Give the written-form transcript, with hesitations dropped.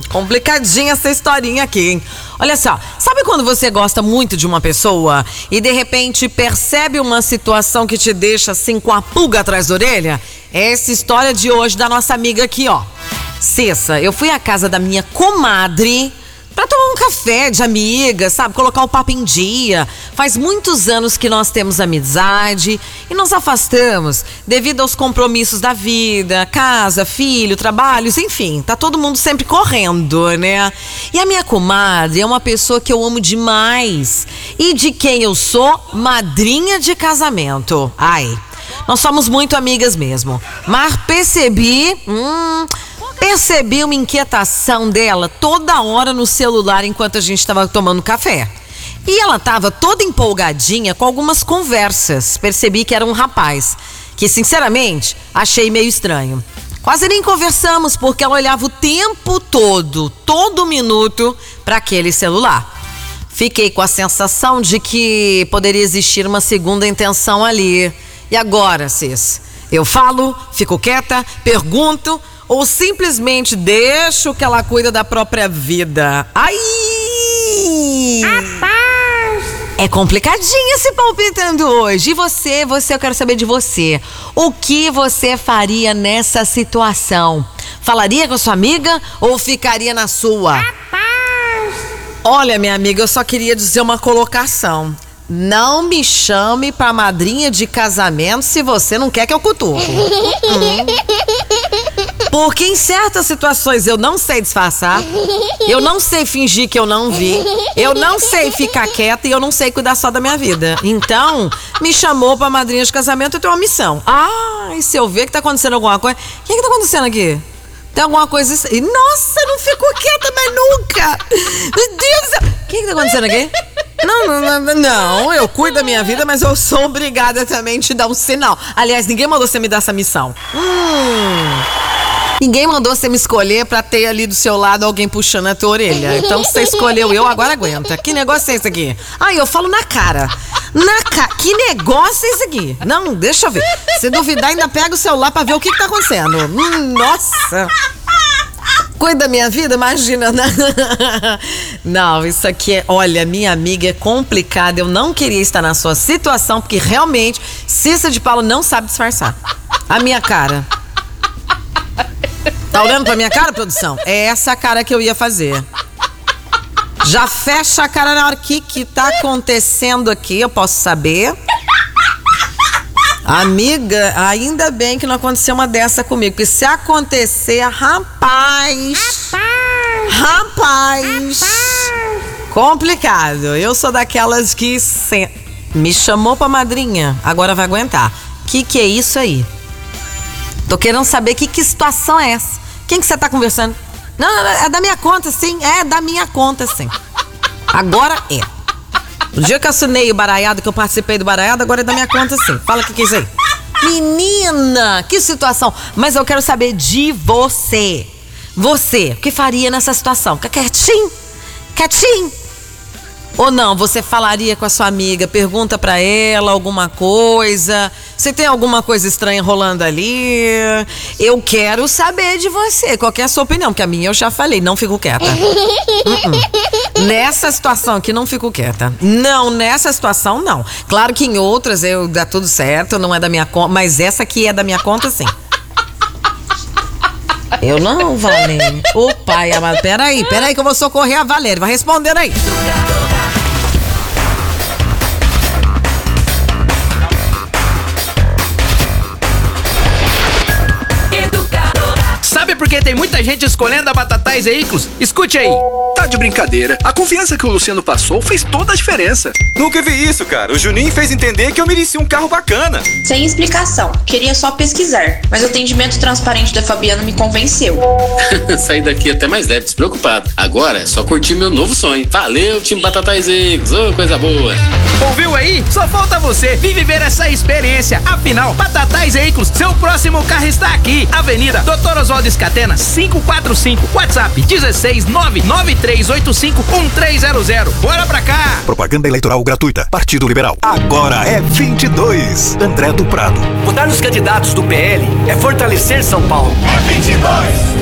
Complicadinha essa historinha aqui, hein? Olha só, sabe quando você gosta muito de uma pessoa e de repente percebe uma situação que te deixa assim com a pulga atrás da orelha? É essa história de hoje da nossa amiga aqui, ó. Cessa, eu fui à casa da minha comadre pra tomar um café de amiga, sabe? Colocar o papo em dia. Faz muitos anos que nós temos amizade e nos afastamos devido aos compromissos da vida, casa, filho, trabalhos, enfim. Tá todo mundo sempre correndo, né? E a minha comadre é uma pessoa que eu amo demais e de quem eu sou madrinha de casamento. Ai, nós somos muito amigas mesmo. Mas percebi uma inquietação dela toda hora no celular enquanto a gente estava tomando café. E ela estava toda empolgadinha com algumas conversas. Percebi que era um rapaz, que sinceramente achei meio estranho. Quase nem conversamos porque ela olhava o tempo todo minuto para aquele celular. Fiquei com a sensação de que poderia existir uma segunda intenção ali. E agora, Cis? Eu falo, fico quieta, pergunto ou simplesmente deixo que ela cuida da própria vida? Ai! É complicadinho esse palpitando hoje. E você, eu quero saber de você. O que você faria nessa situação? Falaria com a sua amiga ou ficaria na sua? Olha, minha amiga, eu só queria dizer uma colocação. Não me chame pra madrinha de casamento se você não quer que eu cutuque. Porque em certas situações eu não sei disfarçar, eu não sei fingir que eu não vi, eu não sei ficar quieta e eu não sei cuidar só da minha vida. Então, me chamou pra madrinha de casamento, eu tenho uma missão. E se eu ver que tá acontecendo alguma coisa... O que tá acontecendo aqui? Tem alguma coisa... Nossa, eu não fico quieta mais nunca! Meu Deus do céu! O que tá acontecendo aqui? Não, eu cuido da minha vida, mas eu sou obrigada também a te dar um sinal. Aliás, ninguém mandou você me dar essa missão. Ninguém mandou você me escolher pra ter ali do seu lado alguém puxando a tua orelha. Então você escolheu eu, agora aguenta. Que negócio é esse aqui? Eu falo na cara. Que negócio é esse aqui? Não, deixa eu ver. Se duvidar, ainda pega o celular pra ver o que tá acontecendo. Nossa. Cuida da minha vida, imagina. Não, isso aqui é... Olha, minha amiga, é complicado. Eu não queria estar na sua situação, porque realmente Cissa de Paulo não sabe disfarçar. A minha cara. Tá olhando pra minha cara, produção? É essa a cara que eu ia fazer. Já fecha a cara na hora. O que tá acontecendo aqui? Eu posso saber? Amiga, ainda bem que não aconteceu uma dessa comigo. Porque se acontecer, rapaz. Complicado. Eu sou daquelas que me chamou pra madrinha, agora vai aguentar. Que é isso aí? Tô querendo saber que situação é essa. Quem que você tá conversando? Não, é da minha conta, sim. É da minha conta, sim. Agora é. No dia que eu assinei o baraiado, que eu participei do baraiado, agora é da minha conta, sim. Fala o que é isso aí. Menina, que situação. Mas eu quero saber de você. Você, o que faria nessa situação? Fica quietinho? Ou não, você falaria com a sua amiga, pergunta pra ela alguma coisa, se tem alguma coisa estranha rolando ali. Eu quero saber de você, qual que é a sua opinião, porque a minha eu já falei, não fico quieta. Nessa situação aqui não fico quieta. Não, nessa situação não. Claro que em outras dá tudo certo, não é da minha conta, mas essa aqui é da minha conta, sim. Eu não, Valéria. Ô pai amado, peraí que eu vou socorrer a Valéria, vai responder aí. Sabe por que tem muita gente escolhendo a Batatais Veículos? Escute aí. Tá de brincadeira. A confiança que o Luciano passou fez toda a diferença. Nunca vi isso, cara. O Juninho fez entender que eu merecia um carro bacana. Sem explicação. Queria só pesquisar. Mas o atendimento transparente da Fabiana me convenceu. Saí daqui até mais leve, despreocupado. Agora é só curtir meu novo sonho. Valeu, time Batatais Veículos. Ô, coisa boa. Ouviu aí? Só falta você vir viver essa experiência. Afinal, Batatais Veículos, seu próximo carro está aqui. Avenida Dr. Oswaldo Escatena, 545. WhatsApp 16993851300. Bora pra cá! Propaganda eleitoral gratuita. Partido Liberal. Agora é 22. André do Prado. Votar nos candidatos do PL é fortalecer São Paulo. É 22.